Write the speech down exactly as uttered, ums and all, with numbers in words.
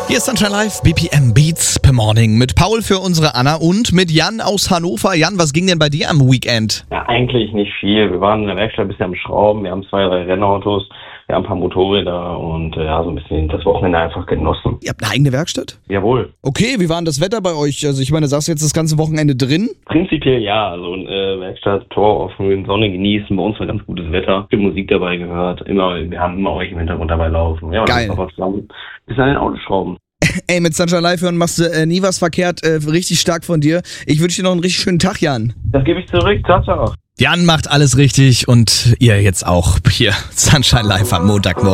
Hier ist Sunshine Live, B P M Beats per Morning mit Paul für unsere Anna und mit Jan aus Hannover. Jan, was ging denn bei dir am Weekend? Ja, eigentlich nicht viel. Wir waren in der Werkstatt ein bisschen am Schrauben. Wir haben zwei, drei Rennautos. Wir haben ein paar Motorräder und äh, ja, so ein bisschen das Wochenende einfach genossen. Ihr habt eine eigene Werkstatt? Jawohl. Okay, wie war denn das Wetter bei euch? Also ich meine, sagst du jetzt das ganze Wochenende drin? Prinzipiell ja. Also äh, Werkstatt, Tor offen, Sonne genießen. Bei uns war ganz gutes Wetter. Viel Musik dabei gehört. Immer, wir haben immer euch im Hintergrund dabei laufen. Ja, geil. Aber zusammen bis an den Autos schrauben. Ey, mit Sunshine Live hören machst du äh, nie was verkehrt. Äh, richtig stark von dir. Ich wünsche dir noch einen richtig schönen Tag, Jan. Das gebe ich zurück. Ciao, ciao. Jan macht alles richtig und ihr jetzt auch hier Sunshine Live am Montagmorgen.